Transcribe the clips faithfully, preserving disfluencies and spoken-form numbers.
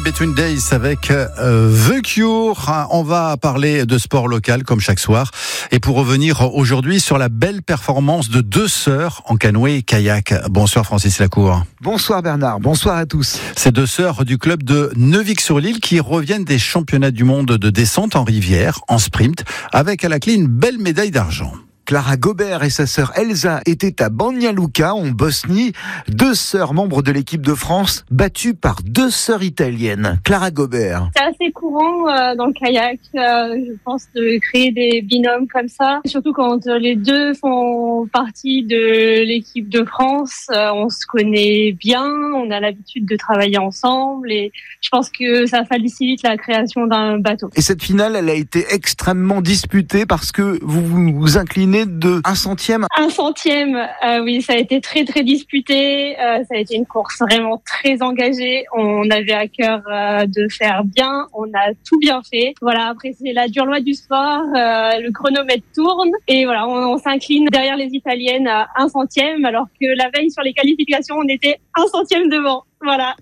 Between Days avec euh, The Cure. On va parler de sport local comme chaque soir. Et pour revenir aujourd'hui sur la belle performance de deux sœurs en canoë et kayak. Bonsoir Francis Lacour. Bonsoir Bernard, bonsoir à tous. Ces deux sœurs du club de Neuvic-sur-l'Île qui reviennent des championnats du monde de descente en rivière, en sprint, avec à la clé une belle médaille d'argent. Clara Gobert et sa sœur Elsa étaient à Banja Luka en Bosnie, deux sœurs membres de l'équipe de France battues par deux sœurs italiennes. Clara Gobert. C'est assez courant euh, dans le kayak, euh, je pense, de créer des binômes comme ça. Surtout quand euh, les deux font partie de l'équipe de France, euh, on se connaît bien, on a l'habitude de travailler ensemble et je pense que ça facilite la création d'un bateau. Et cette finale, elle a été extrêmement disputée parce que vous vous, vous inclinez de un centième. Un centième, euh, oui, ça a été très très disputé. Euh, ça a été une course vraiment très engagée. On avait à cœur euh, de faire bien. On a tout bien fait. Voilà. Après, c'est la dure loi du sport. Euh, le chronomètre tourne et voilà, on, on s'incline derrière les Italiennes à un centième, alors que la veille sur les qualifications, on était un centième devant. Voilà.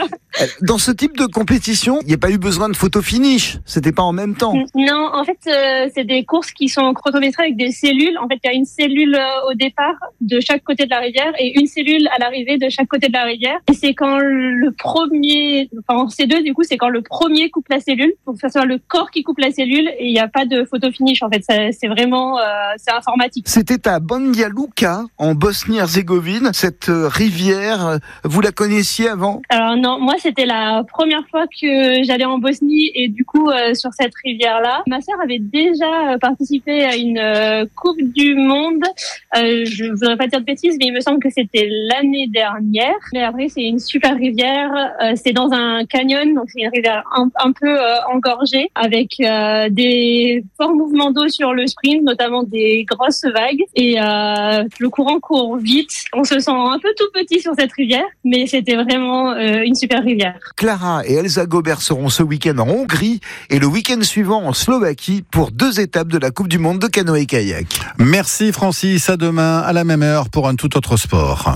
Dans ce type de compétition, il n'y a pas eu besoin de photo finish. C'était pas en même temps. Non, en fait, euh, c'est des courses qui sont chronométrées avec des cellules. En fait, il y a une cellule euh, au départ de chaque côté de la rivière et une cellule à l'arrivée de chaque côté de la rivière. Et c'est quand le premier, enfin, ces deux, du coup, c'est quand le premier coupe la cellule. Donc, ça soit le corps qui coupe la cellule et il n'y a pas de photo finish. En fait, ça, c'est vraiment, euh, c'est informatique. C'était à Banja Luka, en Bosnie-Herzégovine. Cette euh, rivière, vous la connaissiez avant? Alors non, moi c'était la première fois que j'allais en Bosnie et du coup euh, sur cette rivière-là, ma sœur avait déjà participé à une euh, Coupe du Monde. Euh, je voudrais pas dire de bêtises, mais il me semble que c'était l'année dernière. Mais après c'est une super rivière, euh, c'est dans un canyon, donc c'est une rivière un, un peu euh, engorgée avec euh, des forts mouvements d'eau sur le sprint, notamment des grosses vagues et euh, le courant court vite. On se sent un peu tout petit sur cette rivière, mais c'était vraiment une super rivière. Clara et Elsa Gobert seront ce week-end en Hongrie et le week-end suivant en Slovaquie pour deux étapes de la Coupe du Monde de canoë-kayak. Merci Francis, à demain à la même heure pour un tout autre sport.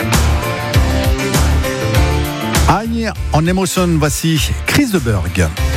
Aïe, en émotion, voici Chris de Burgh.